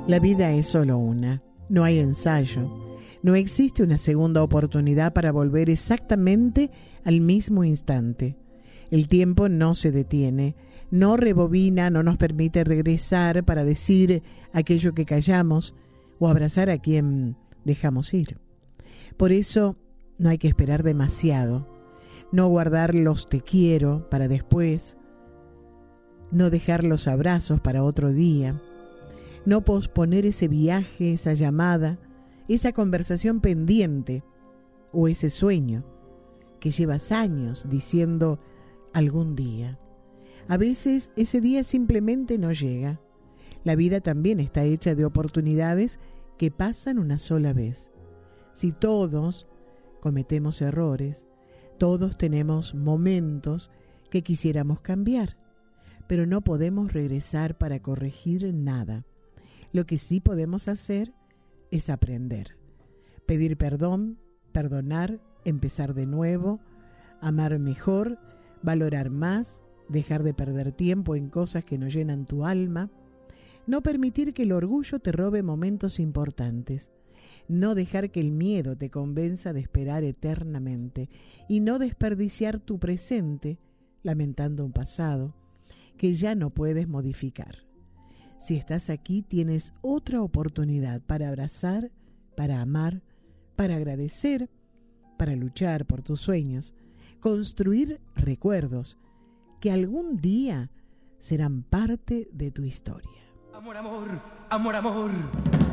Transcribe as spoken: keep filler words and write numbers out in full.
La vida es solo una, no hay ensayo, no existe una segunda oportunidad para volver exactamente al mismo instante. El tiempo no se detiene, no rebobina, no nos permite regresar para decir aquello que callamos o abrazar a quien dejamos ir. Por eso no hay que esperar demasiado, no guardar los te quiero para después, no dejar los abrazos para otro día, no posponer ese viaje, esa llamada, esa conversación pendiente o ese sueño que llevas años diciendo algún día. A veces ese día simplemente no llega. La vida también está hecha de oportunidades que pasan una sola vez. Si todos cometemos errores, todos tenemos momentos que quisiéramos cambiar, pero no podemos regresar para corregir nada. Lo que sí podemos hacer es aprender, pedir perdón, perdonar, empezar de nuevo, amar mejor, valorar más, dejar de perder tiempo en cosas que no llenan tu alma, no permitir que el orgullo te robe momentos importantes, no dejar que el miedo te convenza de esperar eternamente y no desperdiciar tu presente lamentando un pasado que ya no puedes modificar. Si estás aquí, tienes otra oportunidad para abrazar, para amar, para agradecer, para luchar por tus sueños, construir recuerdos que algún día serán parte de tu historia. Amor, amor, amor, amor.